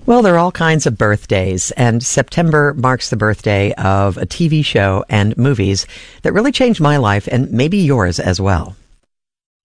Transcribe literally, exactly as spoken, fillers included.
Well, there are all kinds of birthdays, and September marks the birthday of a T V show and movies that really changed my life and maybe yours as well.